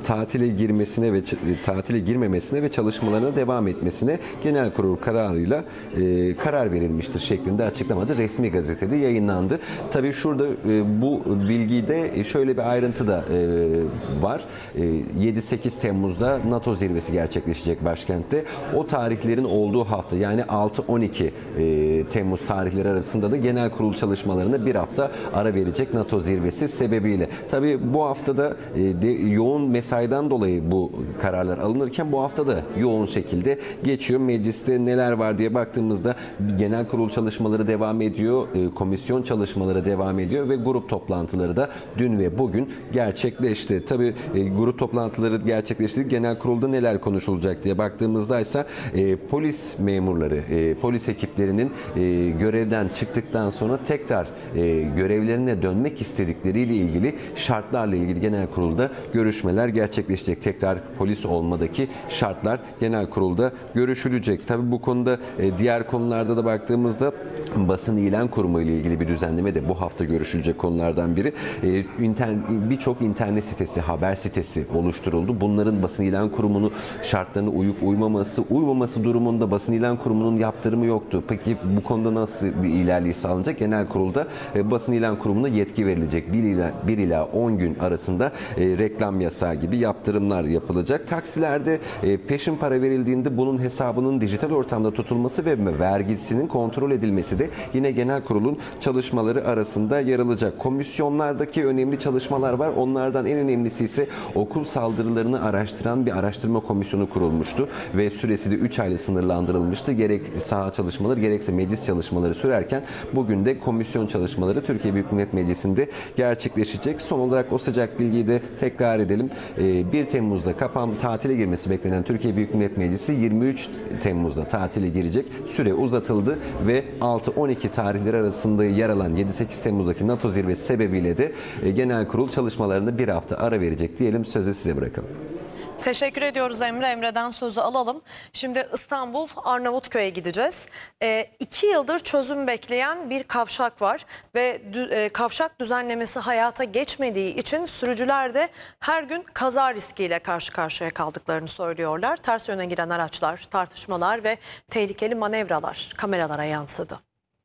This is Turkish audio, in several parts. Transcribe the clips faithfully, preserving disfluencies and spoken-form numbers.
tatile girmesine ve tatile girmemesine ve çalışmalarına devam etmesine genel kurul kararıyla e, karar verilmiştir şeklinde açıklamada resmi gazetede yayınlandı. Tabii şurada e, bu bilgide şöyle bir ayrıntı da e, var. E, yedi sekiz Temmuz'da NATO zirvesi gerçekleşecek başkentte. O tarihlerin olduğu hafta yani altı on iki e, Temmuz tarihleri arasında da genel kurul çalışmalarına bir hafta ara verecek NATO zirvesi sebebiyle. Tabii bu haftada e, de, yoğun mesaiden dolayı bu kararlar alınırken bu hafta da yoğun şekilde geçiyor. Mecliste neler var diye baktığımızda genel kurul çalışmaları devam ediyor, e, komisyon çalışmaları devam ediyor ve grup toplantıları da dün ve bugün gerçekleşti. Tabii e, grup toplantıları gerçekleşti. Genel kurulda neler konuşulacak diye baktığımızda ise e, polis memurları, e, polis ekiplerinin e, görevden çıktıktan sonra tekrar e, görevlerine dönmek istedikleriyle ilgili şartlarla ilgili genel kurulda görüşmeler gerçekleşecek. Tekrar polis olmadaki şartlar genel kurulda görüşülecek. Tabii bu konuda e, diğer konularda da baktığımızda basın ilan kurumu ile ilgili bir düzenleme de bu hafta görüşülecek konulardan biri. E, Birçok internet sitesi, haber sitesi oluşturuldu. Bunların basın ilan kurumunun şartlarına uyup uymaması, uymaması durumunda basın ilan kurumunun yaptırımı yoktu. Peki bu konuda nasıl bir ilerleyiş sağlanacak? Genel kurulda e, basın ilan kurumuna yetki verilecek. bir ila on gün arasında e, reklam yasağı gibi yaptırımlar yapılacak. Taksilerde e, peşin para verildiğinde bunun hesabının dijital ortamda tutulması ve vergisinin kontrol edilmesi de yine genel kurulun çalışmaları arasında yer alacak. Komisyonlardaki önemli çalışmalar var. Onlardan en önemlisi ise okul saldırılarını araştıran bir araştırma komisyonu kurulmuştu ve süresi de üç ayla sınırlandırılmıştı. Gerek saha çalışmaları gerekse meclis çalışmaları sürerken bugün de komisyon çalışmaları Türkiye Büyük Millet Meclisi'nde gerçekleşecek. Son olarak o sıcak bilgiyi de tekrar edelim. bir Temmuz'da kapan tatile girmesi beklenen Türkiye Büyük Millet Meclisi yirmi üç Temmuz'da tatile girecek. Süre uzatıldı ve altı on iki tarihleri arasında yer alan yedi sekiz Temmuz'daki NATO zirvesi sebebiyle de genel kurul çalışmalarında bir hafta ara verecek diyelim. Sözü size bırakalım. Teşekkür ediyoruz Emre. Emre'den sözü alalım. Şimdi İstanbul Arnavutköy'e gideceğiz. E, iki yıldır çözüm bekleyen bir kavşak var ve dü, e, kavşak düzenlemesi hayata geçmediği için sürücüler de her gün kaza riskiyle karşı karşıya kaldıklarını söylüyorlar. Ters yöne giren araçlar, tartışmalar ve tehlikeli manevralar kameralara yansıdı.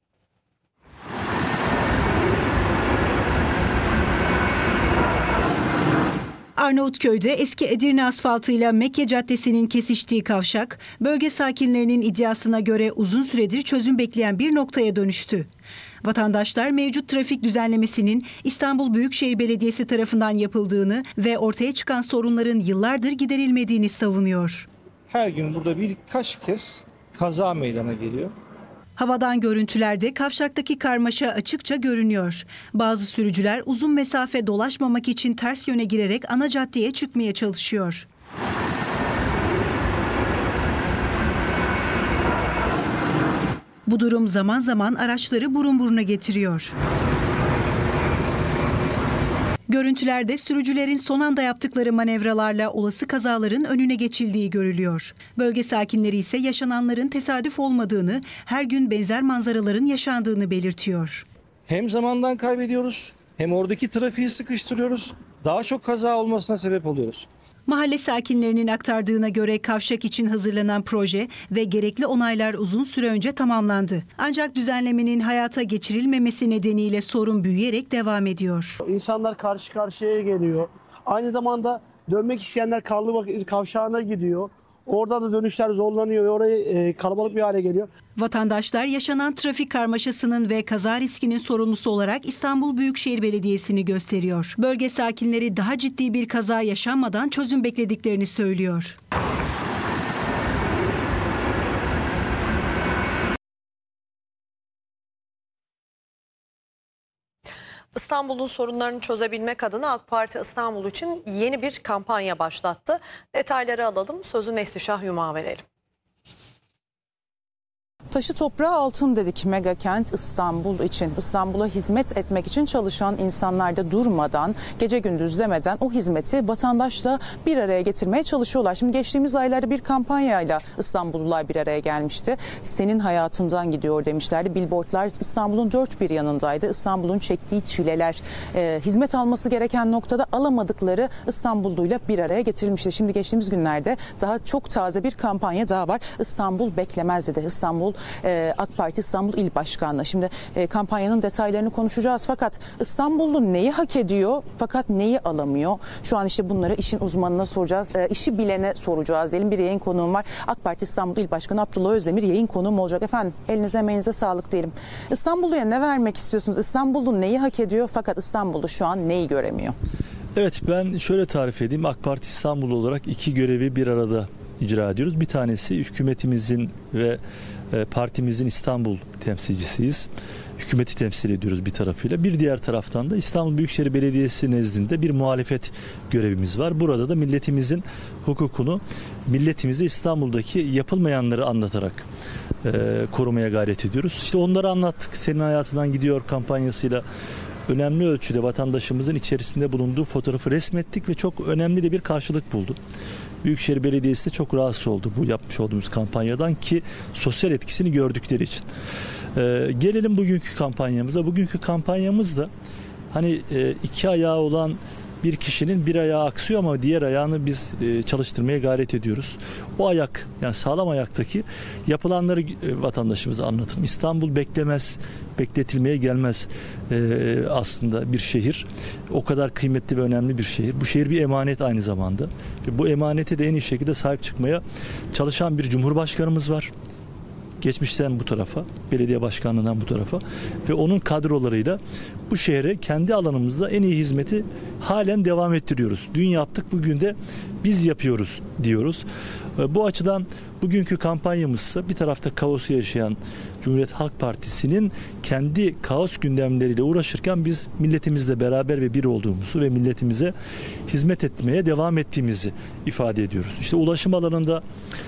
Arnavutköy'de eski Edirne asfaltıyla Mekke Caddesi'nin kesiştiği kavşak, bölge sakinlerinin iddiasına göre uzun süredir çözüm bekleyen bir noktaya dönüştü. Vatandaşlar mevcut trafik düzenlemesinin İstanbul Büyükşehir Belediyesi tarafından yapıldığını ve ortaya çıkan sorunların yıllardır giderilmediğini savunuyor. Her gün burada birkaç kez kaza meydana geliyor. Havadan görüntülerde kavşaktaki karmaşa açıkça görünüyor. Bazı sürücüler uzun mesafe dolaşmamak için ters yöne girerek ana caddeye çıkmaya çalışıyor. Bu durum zaman zaman araçları burun buruna getiriyor. Görüntülerde sürücülerin son anda yaptıkları manevralarla olası kazaların önüne geçildiği görülüyor. Bölge sakinleri ise yaşananların tesadüf olmadığını, her gün benzer manzaraların yaşandığını belirtiyor. Hem zamandan kaybediyoruz, hem oradaki trafiği sıkıştırıyoruz. Daha çok kaza olmasına sebep oluyoruz. Mahalle sakinlerinin aktardığına göre kavşak için hazırlanan proje ve gerekli onaylar uzun süre önce tamamlandı. Ancak düzenlemenin hayata geçirilmemesi nedeniyle sorun büyüyerek devam ediyor. İnsanlar karşı karşıya geliyor. Aynı zamanda dönmek isteyenler Karlıbakır kavşağına gidiyor. Orada da dönüşler zorlanıyor ve orayı e, kalabalık bir hale geliyor. Vatandaşlar yaşanan trafik karmaşasının ve kaza riskinin sorumlusu olarak İstanbul Büyükşehir Belediyesi'ni gösteriyor. Bölge sakinleri daha ciddi bir kaza yaşanmadan çözüm beklediklerini söylüyor. İstanbul'un sorunlarını çözebilmek adına AK Parti İstanbul için yeni bir kampanya başlattı. Detayları alalım. Sözü Neslişah Yuma'ya verelim. Taşı toprağı altın dedik mega kent İstanbul için. İstanbul'a hizmet etmek için çalışan insanlar da durmadan, gece gündüz demeden o hizmeti vatandaşla bir araya getirmeye çalışıyorlar. Şimdi geçtiğimiz aylarda bir kampanyayla İstanbullular bir araya gelmişti. Senin hayatından gidiyor demişlerdi. Billboardlar İstanbul'un dört bir yanındaydı. İstanbul'un çektiği çileler, e, hizmet alması gereken noktada alamadıkları İstanbulluyla bir araya getirilmişti. Şimdi geçtiğimiz günlerde daha çok taze bir kampanya daha var. İstanbul beklemez dedi. İstanbul e, AK Parti İstanbul İl Başkanlığı. Şimdi e, kampanyanın detaylarını konuşacağız. Fakat İstanbullu neyi hak ediyor fakat neyi alamıyor? Şu an işte bunları işin uzmanına soracağız. E, işi bilene soracağız. Diyelim bir yayın konuğum var. AK Parti İstanbul İl Başkanı Abdullah Özdemir yayın konuğum olacak. Efendim elinize emeğinize sağlık diyelim. İstanbulluya ne vermek istiyorsunuz? İstanbullu neyi hak ediyor fakat İstanbullu şu an neyi göremiyor? Evet, ben şöyle tarif edeyim. AK Parti İstanbul olarak iki görevi bir arada icra ediyoruz. Bir tanesi hükümetimizin ve partimizin İstanbul temsilcisiyiz. Hükümeti temsil ediyoruz bir tarafıyla. Bir diğer taraftan da İstanbul Büyükşehir Belediyesi nezdinde bir muhalefet görevimiz var. Burada da milletimizin hukukunu, milletimize İstanbul'daki yapılmayanları anlatarak e, korumaya gayret ediyoruz. İşte onları anlattık. Senin hayatından gidiyor kampanyasıyla önemli ölçüde vatandaşımızın içerisinde bulunduğu fotoğrafı resmettik ve çok önemli de bir karşılık buldu. Büyükşehir Belediyesi de çok rahatsız oldu bu yapmış olduğumuz kampanyadan ki sosyal etkisini gördükleri için. Ee, gelelim bugünkü kampanyamıza. Bugünkü kampanyamız da hani e, iki ayağı olan bir kişinin bir ayağı aksıyor ama diğer ayağını biz e, çalıştırmaya gayret ediyoruz. O ayak, yani sağlam ayaktaki yapılanları e, vatandaşımıza anlatırım. İstanbul beklemez, bekletilmeye gelmez e, aslında bir şehir. O kadar kıymetli ve önemli bir şehir. Bu şehir bir emanet aynı zamanda. Ve bu emanete de en iyi şekilde sahip çıkmaya çalışan bir Cumhurbaşkanımız var. Geçmişten bu tarafa, belediye başkanlığından bu tarafa ve onun kadrolarıyla bu şehre kendi alanımızda en iyi hizmeti halen devam ettiriyoruz. Dün yaptık, bugün de biz yapıyoruz diyoruz. Bu açıdan bugünkü kampanyamızsa bir tarafta kaosu yaşayan Cumhuriyet Halk Partisi'nin kendi kaos gündemleriyle uğraşırken biz milletimizle beraber ve bir olduğumuzu ve milletimize hizmet etmeye devam ettiğimizi ifade ediyoruz. İşte ulaşım alanında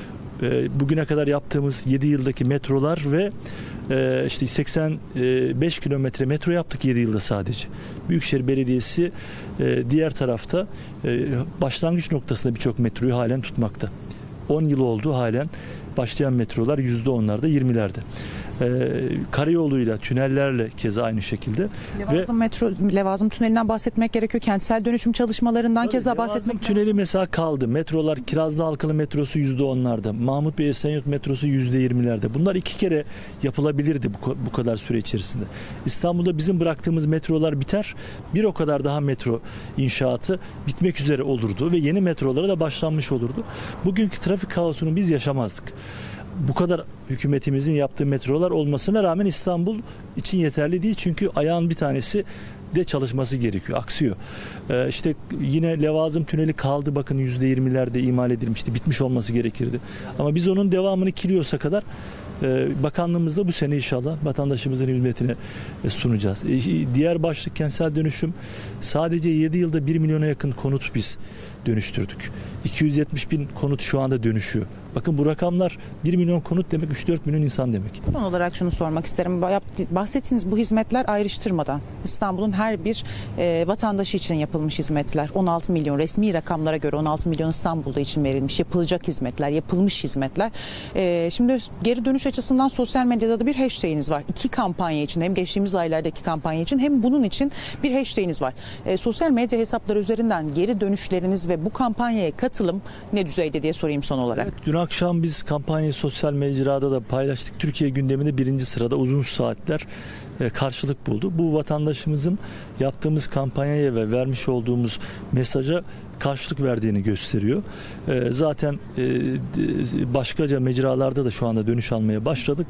bugüne kadar yaptığımız yedi yıldaki metrolar ve işte seksen beş kilometre metro yaptık yedi yılda sadece. Büyükşehir Belediyesi diğer tarafta başlangıç noktasında birçok metroyu halen tutmakta. on yıl oldu, halen başlayan metrolar yüzde onlarda, yirmilerde. Ee, karayoluyla, tünellerle keza aynı şekilde. Levazım ve metro, Levazım tünelinden bahsetmek gerekiyor. Kentsel dönüşüm çalışmalarından Tabii, keza Levazım bahsetmek tüneli mesela kaldı. Metrolar, Kirazlı Halkalı metrosu yüzde onlarda. Mahmut Bey Esenyurt metrosu yüzde yirmilerde. Bunlar iki kere yapılabilirdi bu, bu kadar süre içerisinde. İstanbul'da bizim bıraktığımız metrolar biter. Bir o kadar daha metro inşaatı bitmek üzere olurdu ve yeni metrolara da başlanmış olurdu. Bugünkü trafik kaosunu biz yaşamazdık. Bu kadar hükümetimizin yaptığı metrolar olmasına rağmen İstanbul için yeterli değil. Çünkü ayağın bir tanesi de çalışması gerekiyor. Aksıyor. Ee, işte yine Levazım tüneli kaldı. Bakın yüzde yirmilerde imal edilmişti. Bitmiş olması gerekirdi. Ama biz onun devamını Kilyos'a kadar e, bakanlığımızda bu sene inşallah vatandaşımızın hizmetine e, sunacağız. E, diğer başlık kentsel dönüşüm. Sadece yedi yılda bir milyona yakın konut biz dönüştürdük. iki yüz yetmiş bin konut şu anda dönüşüyor. Bakın bu rakamlar bir milyon konut demek, üç dört milyon insan demek. Son olarak şunu sormak isterim. Bahsettiğiniz bu hizmetler ayrıştırmadan İstanbul'un her bir e, vatandaşı için yapılmış hizmetler. on altı milyon resmi rakamlara göre on altı milyon İstanbul'da için verilmiş yapılacak hizmetler, yapılmış hizmetler. E, şimdi geri dönüş açısından sosyal medyada da bir hashtag'iniz var. İki kampanya için, hem geçtiğimiz aylardaki kampanya için hem bunun için bir hashtag'iniz var. E, sosyal medya hesapları üzerinden geri dönüşleriniz ve bu kampanyaya katılım ne düzeyde diye sorayım son olarak. Evet, dün akşam biz kampanyayı sosyal mecrada da paylaştık. Türkiye gündeminde birinci sırada uzun saatler e, karşılık buldu. Bu vatandaşımızın yaptığımız kampanyaya ve vermiş olduğumuz mesaja karşılık verdiğini gösteriyor. E, zaten e, başkaca mecralarda da şu anda dönüş almaya başladık.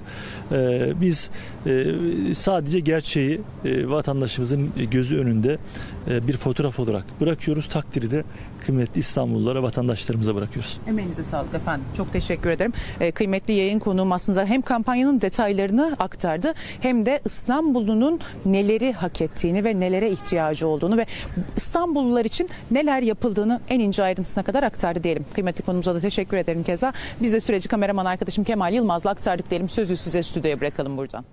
E, biz e, sadece gerçeği e, vatandaşımızın gözü önünde e, bir fotoğraf olarak bırakıyoruz. Takdiri de kıymetli İstanbullulara, vatandaşlarımıza bırakıyoruz. Emeğinize sağlık efendim. Çok teşekkür ederim. Ee, kıymetli yayın konuğum aslında hem kampanyanın detaylarını aktardı hem de İstanbul'un neleri hak ettiğini ve nelere ihtiyacı olduğunu ve İstanbullular için neler yapıldığını en ince ayrıntısına kadar aktardı diyelim. Kıymetli konumuza da teşekkür ederim keza. Biz de süreci kameraman arkadaşım Kemal Yılmaz'la aktardık diyelim. Sözü size stüdyoya bırakalım buradan.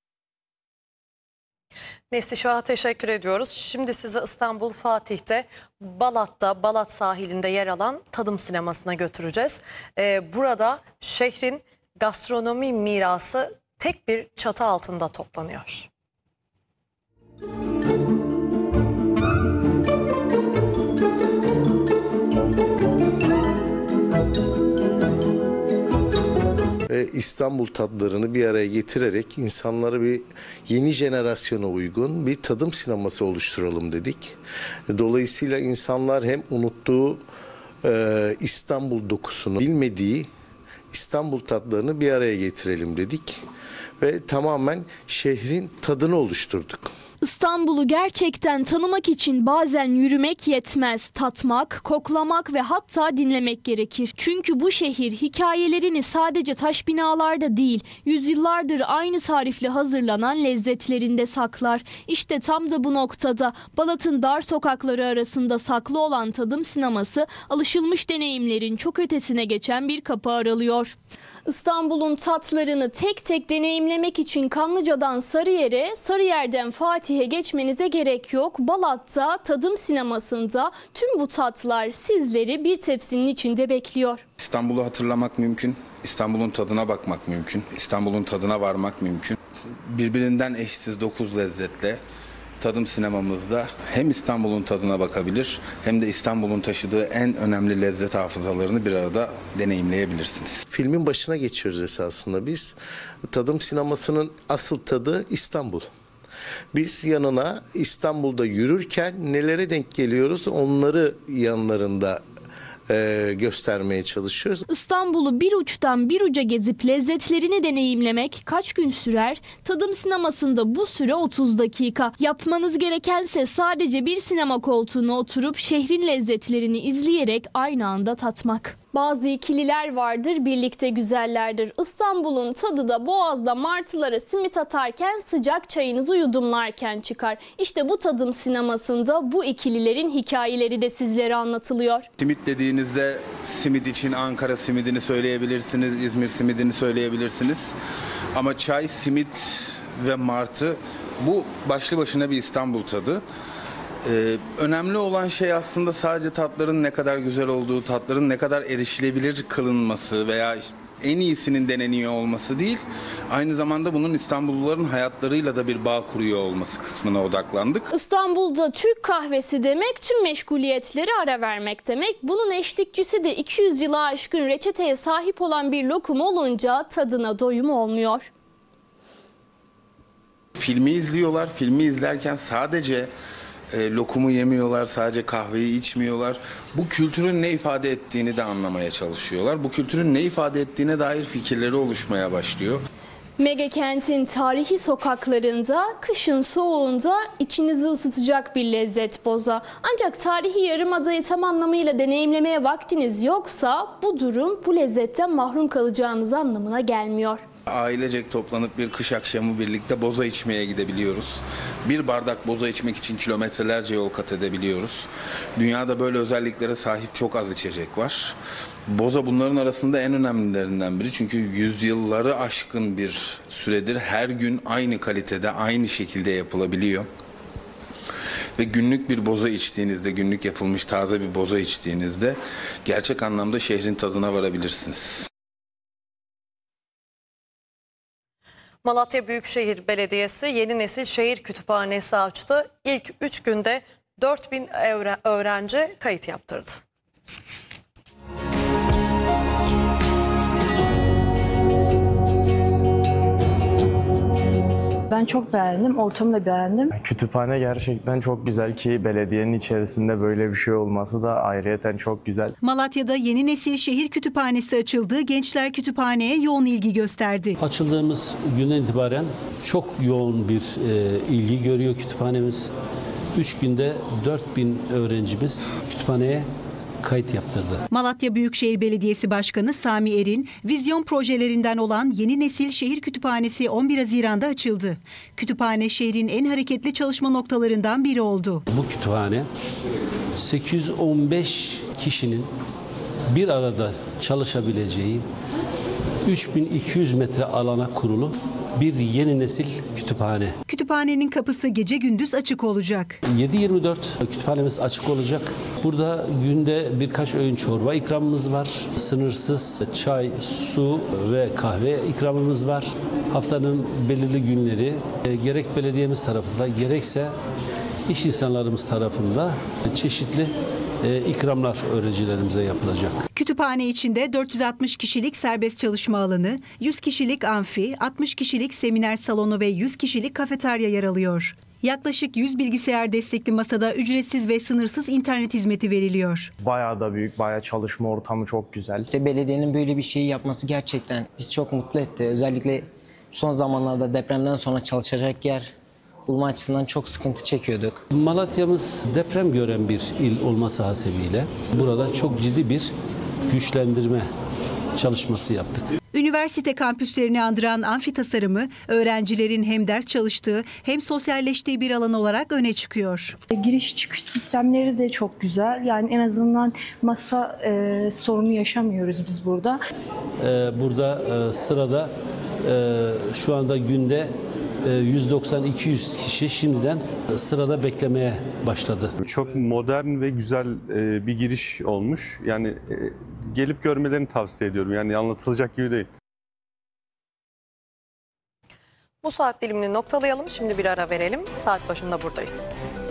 Neslişah'a teşekkür ediyoruz. Şimdi size İstanbul Fatih'te Balat'ta, Balat sahilinde yer alan Tadım Sineması'na götüreceğiz. Ee, burada şehrin gastronomi mirası tek bir çatı altında toplanıyor. Ve İstanbul tatlarını bir araya getirerek insanlara bir yeni jenerasyona uygun bir tadım sineması oluşturalım dedik. Dolayısıyla insanlar hem unuttuğu e, İstanbul dokusunu, bilmediği İstanbul tatlarını bir araya getirelim dedik. Ve tamamen şehrin tadını oluşturduk. İstanbul'u gerçekten tanımak için bazen yürümek yetmez, tatmak, koklamak ve hatta dinlemek gerekir. Çünkü bu şehir hikayelerini sadece taş binalarda değil, yüzyıllardır aynı tarifle hazırlanan lezzetlerinde saklar. İşte tam da bu noktada Balat'ın dar sokakları arasında saklı olan Tadım Sineması, alışılmış deneyimlerin çok ötesine geçen bir kapı aralıyor. İstanbul'un tatlarını tek tek deneyimlemek için Kanlıca'dan Sarıyer'e, Sarıyer'den Fatih'e geçmenize gerek yok. Balat'ta Tadım Sineması'nda tüm bu tatlar sizleri bir tepsinin içinde bekliyor. İstanbul'u hatırlamak mümkün, İstanbul'un tadına bakmak mümkün, İstanbul'un tadına varmak mümkün. Birbirinden eşsiz dokuz lezzetle Tadım Sinemamızda hem İstanbul'un tadına bakabilir hem de İstanbul'un taşıdığı en önemli lezzet hafızalarını bir arada deneyimleyebilirsiniz. Filmin başına geçiyoruz esasında biz. Tadım sinemasının asıl tadı İstanbul. Biz yanına İstanbul'da yürürken nelere denk geliyoruz onları yanlarında e, göstermeye çalışıyoruz. İstanbul'u bir uçtan bir uca gezip lezzetlerini deneyimlemek kaç gün sürer? Tadım Sineması'nda bu süre otuz dakika. Yapmanız gerekense sadece bir sinema koltuğuna oturup şehrin lezzetlerini izleyerek aynı anda tatmak. Bazı ikililer vardır, birlikte güzellerdir. İstanbul'un tadı da Boğaz'da martılara simit atarken, sıcak çayınızı yudumlarken çıkar. İşte bu Tadım Sineması'nda bu ikililerin hikayeleri de sizlere anlatılıyor. Simit dediğinizde simit için Ankara simidini söyleyebilirsiniz, İzmir simidini söyleyebilirsiniz. Ama çay, simit ve martı bu başlı başına bir İstanbul tadı. Ee, önemli olan şey aslında sadece tatların ne kadar güzel olduğu, tatların ne kadar erişilebilir kılınması veya en iyisinin deneniyor olması değil. Aynı zamanda bunun İstanbulluların hayatlarıyla da bir bağ kuruyor olması kısmına odaklandık. İstanbul'da Türk kahvesi demek tüm meşguliyetlere ara vermek demek. Bunun eşlikçisi de iki yüz yılı aşkın reçeteye sahip olan bir lokum olunca tadına doyum olmuyor. Filmi izliyorlar, filmi izlerken sadece E, lokumu yemiyorlar, sadece kahveyi içmiyorlar. Bu kültürün ne ifade ettiğini de anlamaya çalışıyorlar. Bu kültürün ne ifade ettiğine dair fikirleri oluşmaya başlıyor. Mega kentin tarihi sokaklarında kışın soğuğunda içinizi ısıtacak bir lezzet boza. Ancak tarihi yarımadayı tam anlamıyla deneyimlemeye vaktiniz yoksa bu durum bu lezzetten mahrum kalacağınız anlamına gelmiyor. Ailecek toplanıp bir kış akşamı birlikte boza içmeye gidebiliyoruz. Bir bardak boza içmek için kilometrelerce yol kat edebiliyoruz. Dünyada böyle özelliklere sahip çok az içecek var. Boza bunların arasında en önemlilerinden biri. Çünkü yüzyılları aşkın bir süredir her gün aynı kalitede, aynı şekilde yapılabiliyor. Ve günlük bir boza içtiğinizde, günlük yapılmış taze bir boza içtiğinizde gerçek anlamda şehrin tadına varabilirsiniz. Malatya Büyükşehir Belediyesi yeni nesil şehir kütüphanesi açtı. İlk üç günde dört bin öğrenci kayıt yaptırdı. Ben çok beğendim, ortamı da beğendim. Kütüphane gerçekten çok güzel ki belediyenin içerisinde böyle bir şey olması da ayrıyeten çok güzel. Malatya'da yeni nesil şehir kütüphanesi açıldı. Gençler kütüphaneye yoğun ilgi gösterdi. Açıldığımız günden itibaren çok yoğun bir e, ilgi görüyor kütüphanemiz. üç günde dört bin öğrencimiz kütüphaneye kayıt yaptırdı. Malatya Büyükşehir Belediyesi Başkanı Sami Erin, vizyon projelerinden olan Yeni Nesil Şehir Kütüphanesi on bir Haziran'da açıldı. Kütüphane şehrin en hareketli çalışma noktalarından biri oldu. Bu kütüphane sekiz yüz on beş kişinin bir arada çalışabileceği üç bin iki yüz metre alana kurulu bir yeni nesil kütüphane. Kütüphanenin kapısı gece gündüz açık olacak. yedi yirmi dört kütüphanemiz açık olacak. Burada günde birkaç öğün çorba ikramımız var. Sınırsız çay, su ve kahve ikramımız var. Haftanın belirli günleri e, gerek belediyemiz tarafından gerekse iş insanlarımız tarafından çeşitli e, ikramlar öğrencilerimize yapılacak. Kütüphane içinde dört yüz altmış kişilik serbest çalışma alanı, yüz kişilik amfi, altmış kişilik seminer salonu ve yüz kişilik kafeterya yer alıyor. Yaklaşık yüz bilgisayar destekli masada ücretsiz ve sınırsız internet hizmeti veriliyor. Bayağı da büyük, bayağı çalışma ortamı çok güzel. İşte belediyenin böyle bir şeyi yapması gerçekten bizi çok mutlu etti. Özellikle son zamanlarda depremden sonra çalışacak yer bulma açısından çok sıkıntı çekiyorduk. Malatya'mız deprem gören bir il olması hasebiyle burada çok ciddi bir güçlendirme çalışması yaptık. Üniversite kampüslerini andıran amfi tasarımı öğrencilerin hem ders çalıştığı hem sosyalleştiği bir alan olarak öne çıkıyor. Giriş çıkış sistemleri de çok güzel. Yani en azından masa e, sorunu yaşamıyoruz biz burada. Ee, burada e, sırada e, şu anda günde yüz doksan iki yüz kişi şimdiden sırada beklemeye başladı. Çok modern ve güzel bir giriş olmuş. Yani gelip görmelerini tavsiye ediyorum. Yani anlatılacak gibi değil. Bu saat dilimini noktalayalım. Şimdi bir ara verelim. Saat başında buradayız.